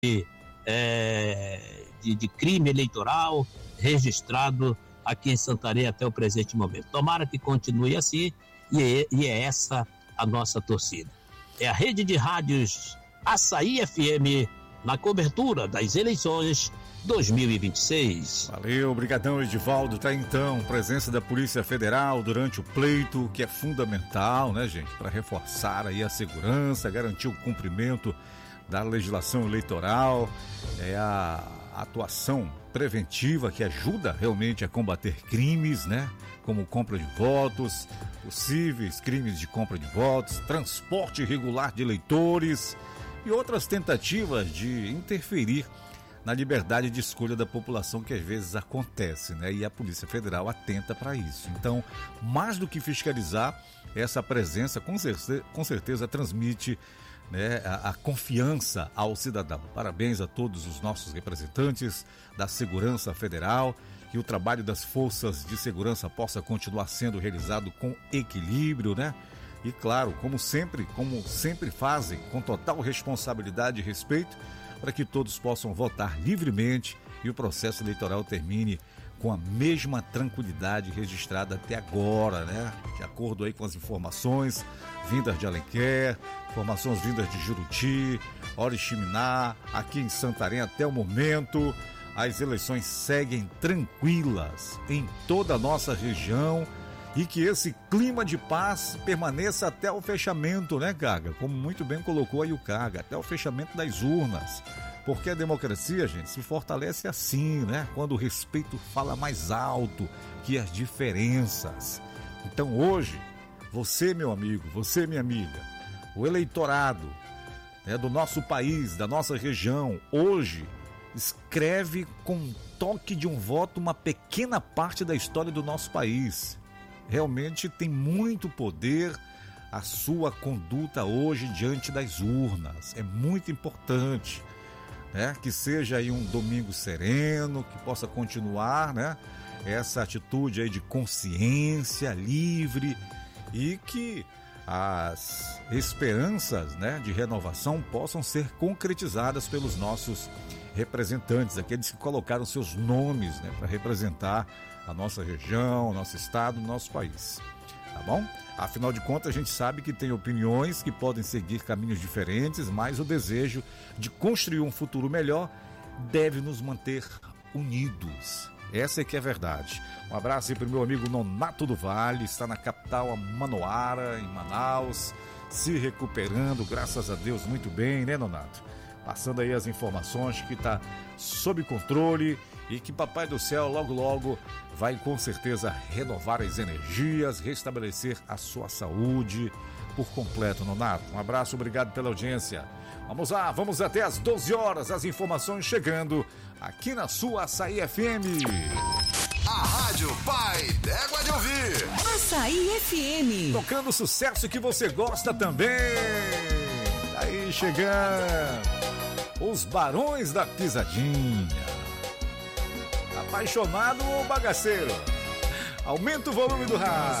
de crime eleitoral registrado aqui em Santarém até o presente momento. Tomara que continue assim, e é essa a nossa torcida. É a rede de rádios Açaí FM na cobertura das eleições 2026. Valeu, brigadão Edivaldo. Tá então, presença da Polícia Federal durante o pleito, que é fundamental, né, gente, para reforçar aí a segurança, garantir o cumprimento da legislação eleitoral, é a atuação preventiva que ajuda realmente a combater crimes, né, como compra de votos, possíveis crimes de compra de votos, transporte irregular de eleitores e outras tentativas de interferir na liberdade de escolha da população, que às vezes acontece, né? E a Polícia Federal atenta para isso. Então, mais do que fiscalizar, essa presença com certeza transmite, né, a confiança ao cidadão. Parabéns a todos os nossos representantes da Segurança Federal, que o trabalho das forças de segurança possa continuar sendo realizado com equilíbrio, né? E claro, como sempre fazem, com total responsabilidade e respeito, para que todos possam votar livremente e o processo eleitoral termine com a mesma tranquilidade registrada até agora, né? De acordo aí com as informações vindas de Alenquer, informações vindas de Juruti, Oriximiná, aqui em Santarém até o momento, as eleições seguem tranquilas em toda a nossa região e que esse clima de paz permaneça até o fechamento, né, Gaga? Como muito bem colocou aí o Gaga, até o fechamento das urnas. Porque a democracia, gente, se fortalece assim, né? Quando o respeito fala mais alto que as diferenças. Então hoje, você, meu amigo, você, minha amiga, o eleitorado, né, do nosso país, da nossa região, hoje escreve com um toque de um voto uma pequena parte da história do nosso país. Realmente tem muito poder a sua conduta hoje diante das urnas. É muito importante, né? Que seja aí um domingo sereno, que possa continuar, né, essa atitude aí de consciência livre e que as esperanças, né, de renovação possam ser concretizadas pelos nossos representantes, aqueles que colocaram seus nomes, né, para representar a nossa região, o nosso estado, o nosso país. Tá bom? Afinal de contas, a gente sabe que tem opiniões que podem seguir caminhos diferentes, mas o desejo de construir um futuro melhor deve nos manter unidos. Essa é que é a verdade. Um abraço aí para o meu amigo Nonato do Vale, está na capital, a Manoara, em Manaus, se recuperando, graças a Deus, muito bem, né, Nonato? Passando aí as informações que está sob controle e que Papai do Céu logo logo vai com certeza renovar as energias, restabelecer a sua saúde por completo, Nonato. Um abraço, obrigado pela audiência. Vamos lá, vamos até às 12 horas, as informações chegando aqui na sua Açaí FM. A Rádio Pai d'Égua de Ouvir. Açaí FM. Tocando o sucesso que você gosta também. Aí chegando os Barões da Pisadinha. Apaixonado ou bagaceiro? Aumenta o volume do rádio.